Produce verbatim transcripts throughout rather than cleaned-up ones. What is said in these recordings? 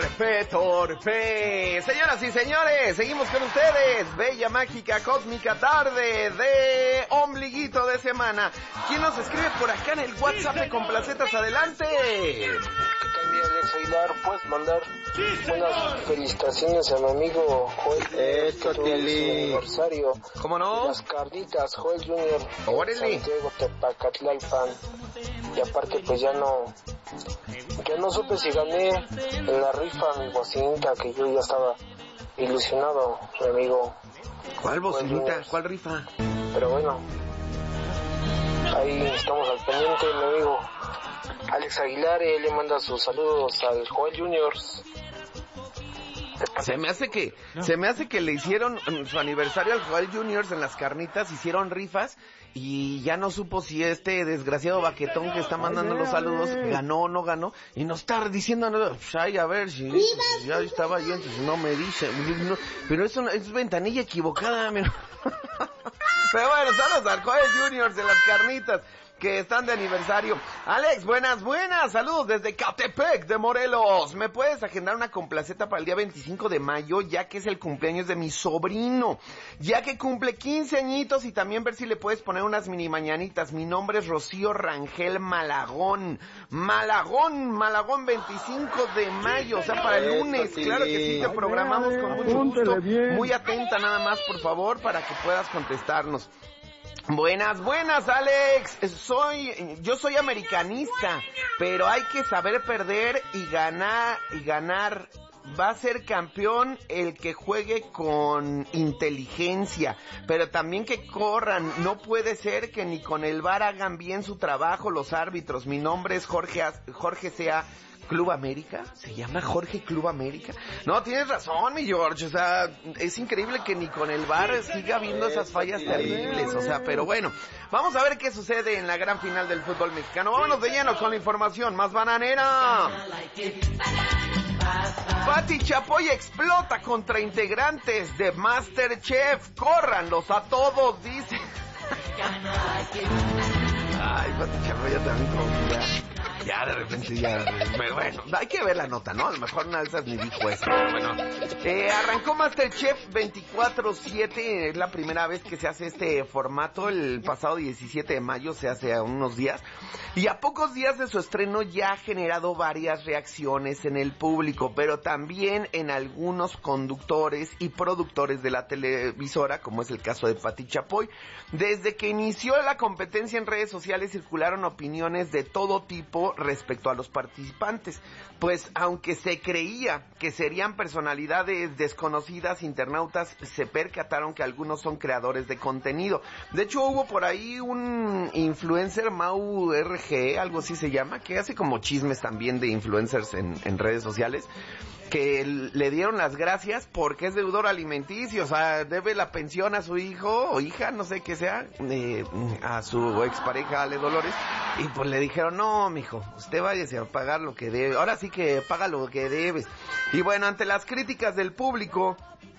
Torpe, torpe. Señoras y señores, seguimos con ustedes. Bella, mágica, cósmica tarde de ombliguito de semana. ¿Quién nos escribe por acá en el WhatsApp de Complacetas? Adelante. ¿Qué tal, mi Alex Aguilar? ¿Puedes mandar buenas felicitaciones a mi amigo Joel? Esto, Tili. Aniversario. ¿Cómo no? Las carnitas, Joel junior Órale. Santiago Tepacatlalpan. Y aparte, pues ya no... Ya no supe si gané en la rifa mi bocinita, que yo ya estaba ilusionado, mi amigo. ¿Cuál bocinita? ¿Cuál rifa? Pero bueno, ahí estamos al pendiente, mi amigo Alex Aguilar, y él le manda sus saludos al Joel Juniors. Se me hace que, se me hace que le hicieron su aniversario al Joel Juniors en las carnitas, hicieron rifas y ya no supo si este desgraciado baquetón que está mandando los saludos ganó o no ganó, y nos está diciendo, no, ay, a ver si ya estaba yo, entonces no me dice, no, pero eso no, es ventanilla equivocada, mira. Pero bueno, saludos al Joel Juniors de las carnitas, que están de aniversario. Alex, buenas, buenas, saludos desde Catepec de Morelos. ¿Me puedes agendar una complaceta para el día veinticinco de mayo, ya que es el cumpleaños de mi sobrino, ya que cumple quince añitos, y también ver si le puedes poner unas mini mañanitas? Mi nombre es Rocío Rangel Malagón. Malagón, Malagón, veinticinco de mayo, o sea, para el lunes. Claro que sí, te programamos con mucho gusto. Muy atenta nada más, por favor, para que puedas contestarnos. Buenas, buenas, Alex. Soy, yo soy americanista, pero hay que saber perder y ganar, y ganar. Va a ser campeón el que juegue con inteligencia, pero también que corran. No puede ser que ni con el V A R hagan bien su trabajo los árbitros. Mi nombre es Jorge, Jorge Sea. ¿Club América? ¿Se llama Jorge Club América? No, tienes razón, mi George, o sea, es increíble que ni con el V A R siga habiendo esas fallas terribles, o sea, pero bueno, vamos a ver qué sucede en la gran final del fútbol mexicano. Vámonos de lleno con la información más bananera. Pati Chapoy explota contra integrantes de MasterChef. Córranlos a todos, dice. Ay, Pati Chapoy ya también como ya, ya de repente ya, bueno, hay que ver la nota, ¿no? A lo mejor una de esas ni dijo eso, pero bueno. Eh, arrancó MasterChef veinticuatro siete, es la primera vez que se hace este formato, el pasado diecisiete de mayo, se hace unos días, y a pocos días de su estreno ya ha generado varias reacciones en el público, pero también en algunos conductores y productores de la televisora, como es el caso de Pati Chapoy. Desde que inició la competencia en redes sociales circularon opiniones de todo tipo respecto a los participantes, pues aunque se creía que serían personalidades desconocidas, internautas se percataron que algunos son creadores de contenido. De hecho hubo por ahí un influencer, Mau R G, algo así se llama, que hace como chismes también de influencers en, en redes sociales, que le dieron las gracias porque es deudor alimenticio, o sea, debe la pensión a su hijo o hija, no sé qué sea, eh, a su expareja Ale Dolores, y pues le dijeron, no, mijo, usted váyase a pagar lo que debe, ahora sí que paga lo que debes. Y bueno, ante las críticas del público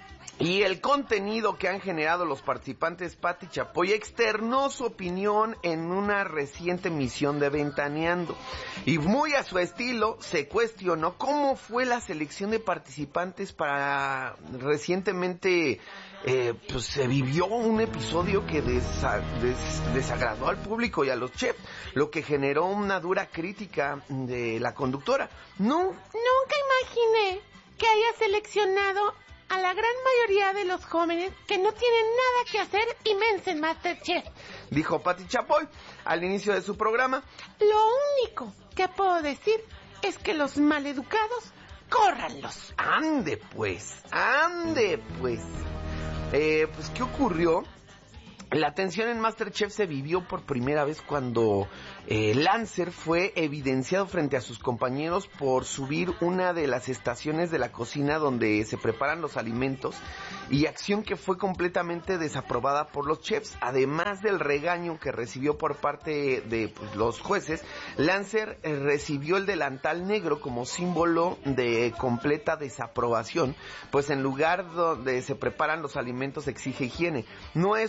y el contenido que han generado los participantes, Pati Chapoy externó su opinión en una reciente emisión de Ventaneando. Y muy a su estilo, se cuestionó cómo fue la selección de participantes para recientemente, eh, pues se vivió un episodio que desa, des, desagradó al público y a los chefs, lo que generó una dura crítica de la conductora. No, nunca imaginé que haya seleccionado a la gran mayoría de los jóvenes que no tienen nada que hacer y mencen MasterChef, dijo Pati Chapoy al inicio de su programa. Lo único que puedo decir es que los maleducados, córranlos. Ande pues, ande pues. Eh, pues, ¿qué ocurrió? La tensión en MasterChef se vivió por primera vez cuando eh, Lancer fue evidenciado frente a sus compañeros por subir una de las estaciones de la cocina donde se preparan los alimentos, y acción que fue completamente desaprobada por los chefs. Además del regaño que recibió por parte de pues, los jueces, Lancer eh, recibió el delantal negro como símbolo de completa desaprobación, pues en lugar donde se preparan los alimentos exige higiene. No es una pintura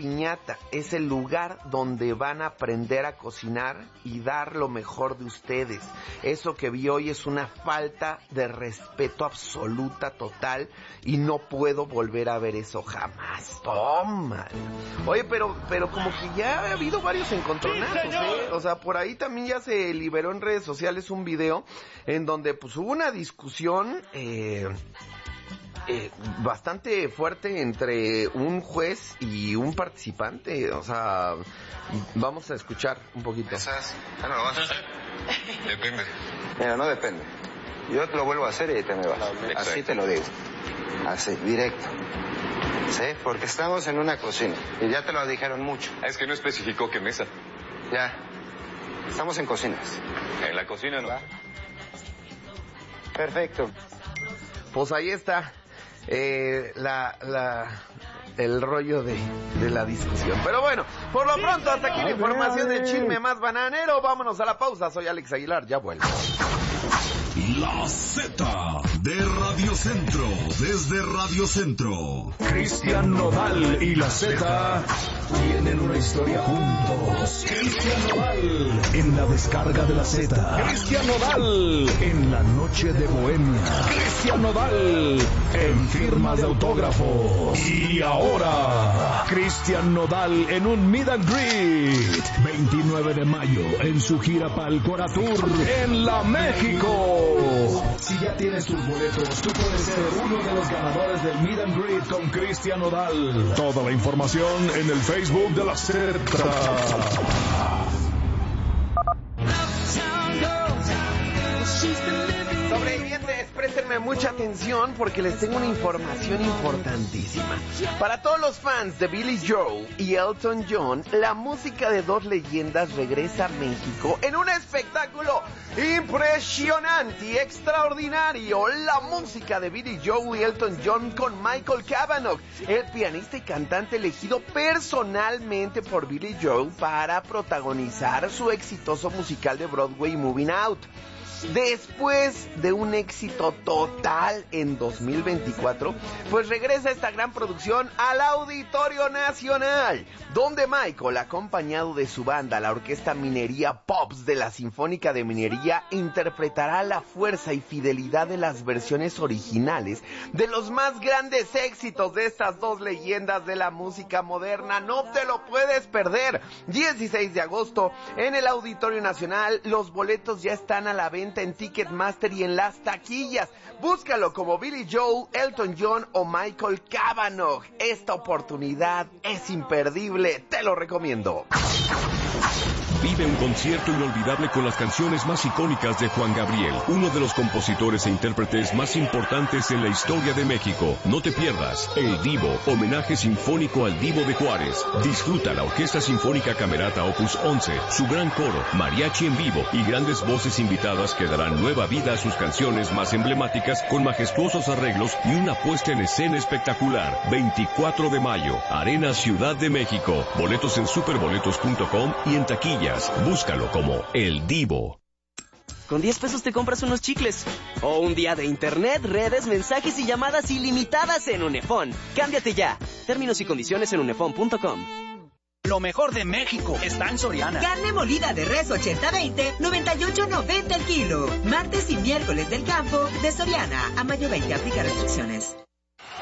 piñata es el lugar donde van a aprender a cocinar y dar lo mejor de ustedes. Eso que vi hoy es una falta de respeto absoluta, total, y no puedo volver a ver eso jamás. Toma. Oye, pero, pero como que ya ha habido varios encontronazos, ¿eh? O sea, por ahí también ya se liberó en redes sociales un video en donde pues hubo una discusión eh, eh, bastante fuerte entre un juez y un participante. O sea, vamos a escuchar un poquito. ¿Esas? ¿Ya no lo vas a hacer? Depende. Mira, no depende. Yo te lo vuelvo a hacer y te me vas. Exacto. Así te lo digo. Así, directo. ¿Sí? Porque estamos en una cocina. Y ya te lo dijeron mucho. Es que no especificó qué mesa. Ya. Estamos en cocinas. En la cocina no. ¿Va? Perfecto. Pues ahí está eh, la, la, el rollo de, de la discusión. Pero bueno, por lo pronto hasta aquí la información del chisme más bananero. Vámonos a la pausa. Soy Alex Aguilar, ya vuelvo. La Z de Radio Centro, desde Radio Centro. Cristian Nodal y la Z tienen una historia juntos. Cristian Nodal en la descarga de la Z. Cristian Nodal en la noche de Bohemia. Cristian Nodal en firma de autógrafos. Y ahora, Cristian Nodal en un meet and greet. veintinueve de mayo en su gira Palcora Tour en la México. Si ya tienes tus boletos, tú puedes ser uno de los ganadores del meet and greet con Cristian Nodal. Toda la información en el Facebook de la Z. Sobrevivientes, préstenme mucha atención porque les tengo una información importantísima. Para todos los fans de Billy Joel y Elton John, la música de dos leyendas regresa a México en un espectáculo impresionante y extraordinario. La música de Billy Joel y Elton John con Michael Cavanaugh, el pianista y cantante elegido personalmente por Billy Joel para protagonizar su exitoso musical de Broadway Moving Out. Después de un éxito total en dos mil veinticuatro, pues regresa esta gran producción al Auditorio Nacional, donde Michael, acompañado de su banda, la Orquesta Minería Pops de la Sinfónica de Minería, interpretará la fuerza y fidelidad de las versiones originales de los más grandes éxitos de estas dos leyendas de la música moderna. No te lo puedes perder. dieciséis de agosto en el Auditorio Nacional. Los boletos ya están a la venta en Ticketmaster y en las taquillas. Búscalo como Billy Joel, Elton John o Michael Cavanaugh. Esta oportunidad es imperdible, te lo recomiendo. Vive un concierto inolvidable con las canciones más icónicas de Juan Gabriel, uno de los compositores e intérpretes más importantes en la historia de México. No te pierdas El Divo, homenaje sinfónico al Divo de Juárez. Disfruta la Orquesta Sinfónica Camerata Opus once, su gran coro, mariachi en vivo y grandes voces invitadas que darán nueva vida a sus canciones más emblemáticas con majestuosos arreglos y una puesta en escena espectacular. veinticuatro de mayo, Arena Ciudad de México. Boletos en superboletos punto com y en taquilla. Búscalo como El Divo. Con diez pesos te compras unos chicles. O un día de internet, redes, mensajes y llamadas ilimitadas en Unefón. Cámbiate ya. Términos y condiciones en unefón punto com. Lo mejor de México está en Soriana. Carne molida de res ochenta veinte, noventa y ocho noventa el kilo. Martes y miércoles del campo de Soriana. A mayo veinte, aplica restricciones.